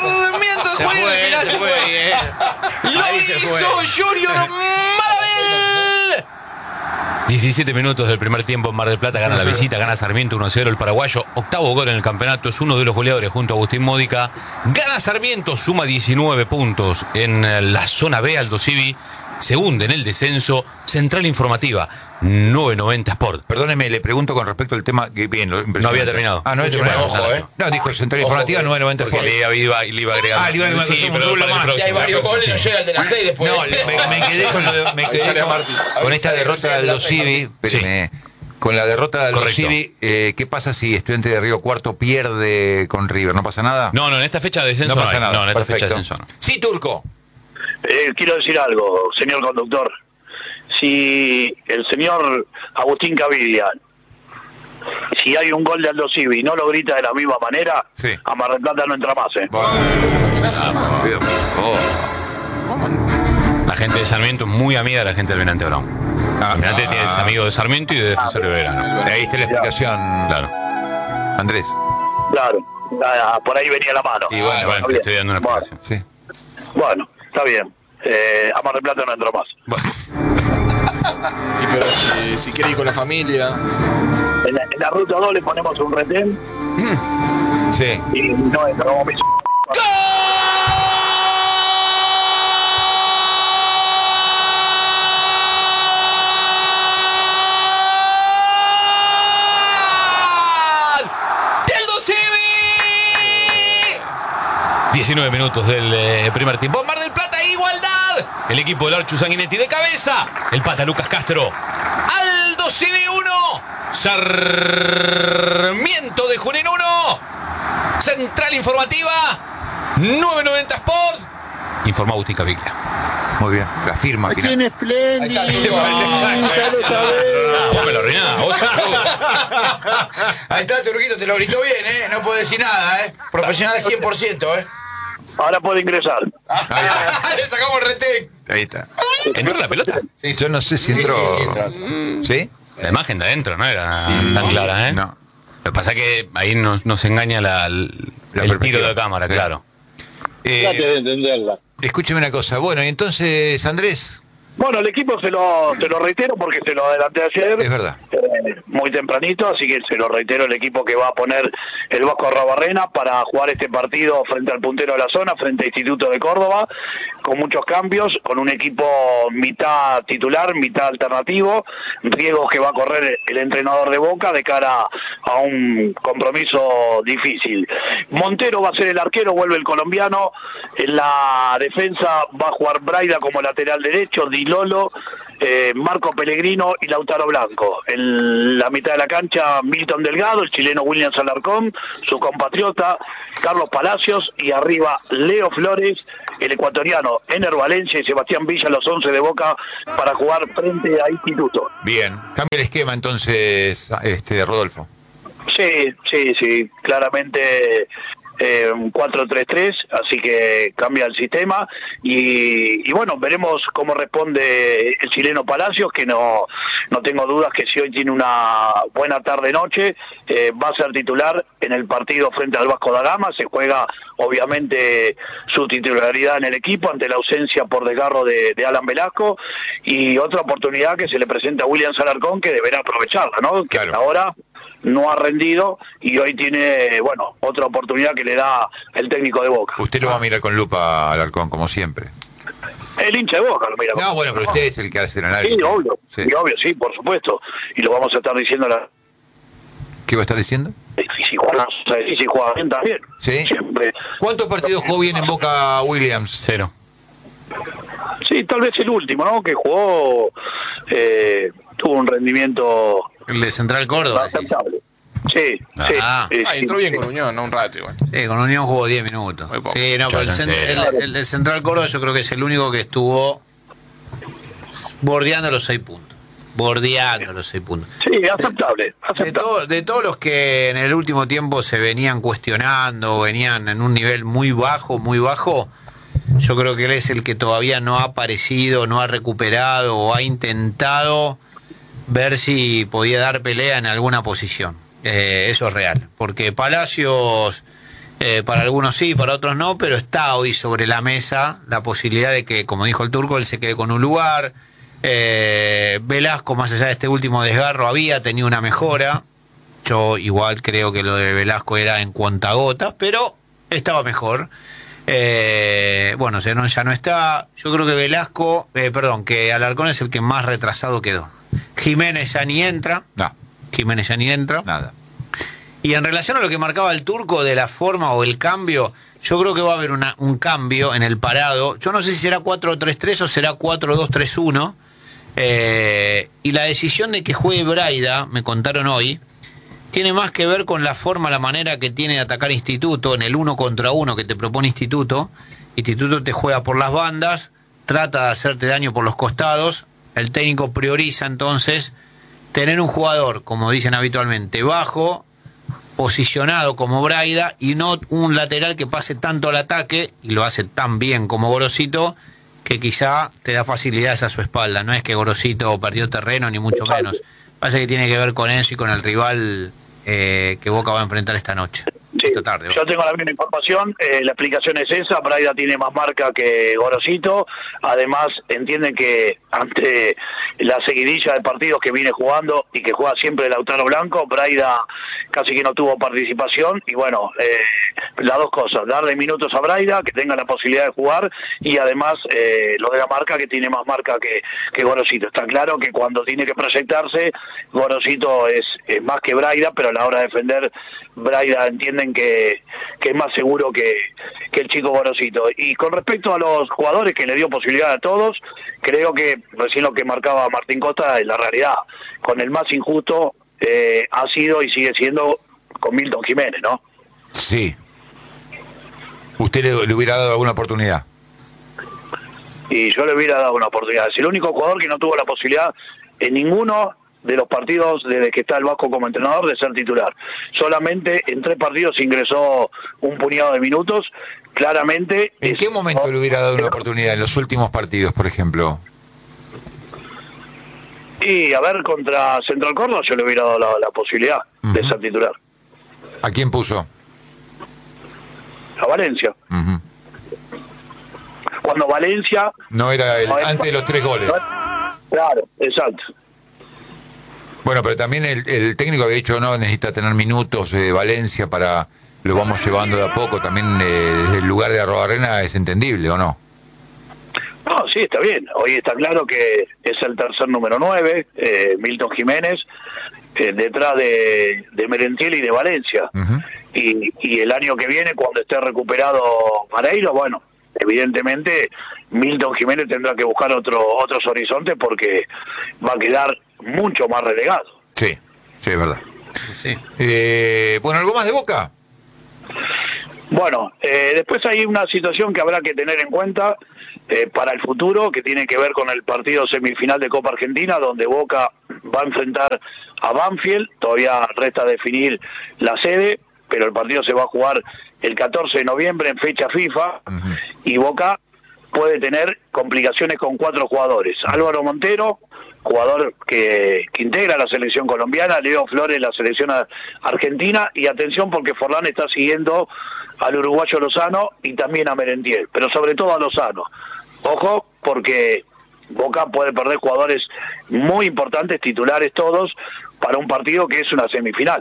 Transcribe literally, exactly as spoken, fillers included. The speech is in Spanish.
Sarmiento de Junín. Fue, final se fue, eh. Lo hizo Junior Marabel. diecisiete minutos del primer tiempo en Mar del Plata, gana la visita, gana Sarmiento uno a cero el paraguayo, octavo gol en el campeonato, es uno de los goleadores junto a Agustín Módica. Gana Sarmiento, suma diecinueve puntos en la zona B, Aldo Civi se hunde en el descenso. Central Informativa, nueve noventa Sport. Perdóneme, le pregunto con respecto al tema que bien, lo No había terminado. Ah, no había terminado. Ojo, eh. No, dijo Central Informativa, nueve noventa Porque Sport. le iba, le iba a agregar. Ah, le iba a agregar Sí, un pero rublo para el más. próximo. Si hay varios goles, no llega el de las seis después. No, le- me, me quedé con, lo de- me quedé sale con, Martín. con esta derrota de Aldo Civi. espéreme, Con la derrota de Aldo Correcto. Civi, eh, ¿qué pasa si Estudiante de Río Cuarto pierde con River? ¿No pasa nada? No, no, en esta fecha de descenso No no, pasa hay. nada. No, en esta fecha de Perfecto. descenso no. Sí, Turco. Eh, quiero decir algo, señor conductor. Si el señor Agustín Caviglia, si hay un gol de Aldo Civi y no lo grita de la misma manera, Sí. a Mar del Plata no entra más, ¿eh? Bueno, Dios, oh. La gente de Sarmiento es muy amiga de la gente del Venante Brown. Ah, Almirante ah. tiene- es amigo de Sarmiento y de Defensor de Belgrano. Ahí está la explicación, Claro. Andrés. Claro, ah, por ahí venía la mano. Y bueno, Bueno, te bien. estoy dando una Bueno, explicación. Sí. bueno, está bien. Eh, a Mar del Plata no entra más. Bueno, Y pero si, si quiere ir con la familia. En la, en la ruta dos le ponemos un retén Sí. y no entra. Como me- ¡Aldo Civi! diecinueve minutos del eh, primer tiempo. Mar del Plata, igualdad. El equipo del Archu Sanguinetti de cabeza. El pata Lucas Castro. Aldo Civi uno. Sarmiento de Junín uno. Central Informativa. nueve noventa Sport. Informa Agustín Caviglia. Muy bien. La firma final. ¡Tiene espléndido! Ahí está. ¡Ya lo sabés! Ah, vos me lo arruinás. Vos Ahí está, Turquito, te lo gritó bien, ¿eh? No puedo decir nada, ¿eh? Profesional cien por ciento, ¿eh? Ahora puede ingresar. Le sacamos el retén. Ahí está. ¿Entró la pelota? Sí, yo no sé si entró. Sí, sí, entró. ¿Sí? La imagen de adentro no era Sí. tan clara, ¿eh? No. Lo que pasa es que ahí nos, nos engaña la, el La tiro perspectiva. de cámara, Sí. claro. Trate Eh, de entenderla. escúcheme una cosa. Bueno, y entonces, Andrés, Bueno, el equipo se lo, se lo reitero porque se lo adelanté ayer. es verdad. Eh, muy tempranito, así que se lo reitero, el equipo que va a poner el Vasco Arrobarrena para jugar este partido frente al puntero de la zona, frente a Instituto de Córdoba, con muchos cambios, con un equipo mitad titular, mitad alternativo, riesgos que va a correr el entrenador de Boca de cara a un compromiso difícil. Montero va a ser el arquero, vuelve el colombiano, en la defensa va a jugar Braida como lateral derecho, Di Lolo, eh, Marco Pellegrino y Lautaro Blanco. En la mitad de la cancha, Milton Delgado, el chileno William Alarcón, su compatriota Carlos Palacios, y arriba Leo Flores, el ecuatoriano Ener Valencia y Sebastián Villa, los once de Boca, para jugar frente a Instituto. Bien. Cambia el esquema entonces, este, Rodolfo. Sí, sí, sí, claramente eh, un cuatro tres tres, así que cambia el sistema y, y bueno, veremos cómo responde el chileno Palacios, que no, no tengo dudas que si hoy tiene una buena tarde-noche, eh, va a ser titular en el partido frente al Vasco da Gama. Se juega obviamente su titularidad en el equipo ante la ausencia por desgarro de, de Alan Velasco, y otra oportunidad que se le presenta a William Alarcón, que deberá aprovecharla, ¿no? Que Claro. hasta ahora no ha rendido y hoy tiene, bueno, otra oportunidad que le da el técnico de Boca. Usted lo va a mirar con lupa al Alarcón, como siempre. El hincha de Boca lo mira. No, bueno, pero usted es el que hace el análisis. Sí, obvio, Sí. sí, obvio, sí, por supuesto. Y lo vamos a estar diciendo la... ¿Qué va a estar diciendo? Y si juega, y si juega bien también. Sí. Siempre. ¿Cuántos partidos jugó bien en Boca Williams? Cero. Sí, tal vez el último, ¿no? Que jugó, eh, tuvo un rendimiento El de Central Córdoba. decís. aceptable. Sí, sí. Ah. sí, Ah, sí, entró bien sí. con Unión, no un rato igual. Sí, con Unión jugó diez minutos. Muy poco. Sí, no, pero el, Chau, cen- chau, el, el de Central Córdoba yo creo que es el único que estuvo bordeando los seis puntos. Bordeando los seis puntos. Sí, aceptable, De, aceptable. todo- de todos los que en el último tiempo se venían cuestionando, venían en un nivel muy bajo, muy bajo, yo creo que él es el que todavía no ha aparecido, no ha recuperado o ha intentado ver si podía dar pelea en alguna posición. Eh, eso es real, porque Palacios Eh, para algunos sí, para otros no, pero está hoy sobre la mesa la posibilidad de que, como dijo el turco, él se quede con un lugar. Eh, Velasco, más allá de este último desgarro, había tenido una mejora. Yo igual creo que lo de Velasco era en cuentagotas, pero estaba mejor. Eh, bueno, Zenón ya no está. Yo creo que Velasco, eh, perdón, que Alarcón es el que más retrasado quedó. Jiménez ya ni entra. No, Jiménez ya ni entra. nada. Y en relación a lo que marcaba el turco de la forma o el cambio, yo creo que va a haber una, un cambio en el parado. Yo no sé si será cuatro tres tres o será cuatro dos tres uno. Eh, y la decisión de que juegue Braida, me contaron hoy, tiene más que ver con la forma, la manera que tiene de atacar Instituto en el uno contra uno que te propone Instituto. Instituto te juega por las bandas, trata de hacerte daño por los costados. El técnico prioriza entonces tener un jugador, como dicen habitualmente, bajo, posicionado como Braida, y no un lateral que pase tanto al ataque, y lo hace tan bien como Gorosito, que quizá te da facilidades a su espalda. No es que Gorosito perdió terreno, ni mucho menos. Pasa que tiene que ver con eso y con el rival eh, que Boca va a enfrentar esta noche. Sí, esta tarde. yo tengo la misma información, eh, la explicación es esa, Braida tiene más marca que Gorosito, además entienden que ante la seguidilla de partidos que viene jugando y que juega siempre Lautaro Blanco, Braida casi que no tuvo participación, y bueno, eh, las dos cosas, darle minutos a Braida, que tenga la posibilidad de jugar, y además eh, lo de la marca, que tiene más marca que, que Gorosito. Está claro que cuando tiene que proyectarse, Gorosito es, es más que Braida, pero a la hora de defender, Braida entienden que, que es más seguro que, que el chico Gorosito. Y con respecto a los jugadores, que le dio posibilidad a todos, creo que recién lo que marcaba Martín Costa es la realidad. Con el más injusto eh, ha sido y sigue siendo con Milton Jiménez, ¿no? Sí. ¿Usted le, le hubiera dado alguna oportunidad? Y yo le hubiera dado una oportunidad. Es el único jugador que no tuvo la posibilidad en ninguno de los partidos desde que está el Vasco como entrenador de ser titular. Solamente en tres partidos ingresó un puñado de minutos. Claramente... ¿En es... qué momento le hubiera dado una oportunidad? ¿En los últimos partidos, por ejemplo? Y a ver, contra Central Córdoba yo le hubiera dado la, la posibilidad uh-huh. de ser titular. ¿A quién puso? A Valencia. Uh-huh. Cuando Valencia... No era el, no antes de los tres goles. Claro, exacto. Bueno, pero también el, el técnico había dicho, no, necesita tener minutos de eh, Valencia para... Lo vamos llevando de a poco. También eh, desde el lugar de Arrobarrena es entendible, ¿o no? No, sí, está bien. Hoy está claro que es el tercer número nueve, eh, Milton Jiménez, eh, detrás de, de Merentiel y de Valencia. Uh-huh. y, y el año que viene, cuando esté recuperado Mareiro, bueno, evidentemente Milton Jiménez tendrá que buscar otro, otros horizontes porque va a quedar mucho más relegado. Sí, sí, es verdad. Sí. Eh, bueno, ¿algo más de Boca? Bueno, eh, después hay una situación que habrá que tener en cuenta eh, para el futuro, que tiene que ver con el partido semifinal de Copa Argentina, donde Boca va a enfrentar a Banfield. Todavía resta definir la sede, pero el partido se va a jugar el catorce de noviembre en fecha FIFA, uh-huh. y Boca puede tener complicaciones con cuatro jugadores. Álvaro Montero, jugador que, que integra la selección colombiana, Leo Flores, la selección argentina, y atención porque Forlán está siguiendo al uruguayo Lozano y también a Merentiel, pero sobre todo a Lozano. Ojo, porque Boca puede perder jugadores muy importantes, titulares todos, para un partido que es una semifinal.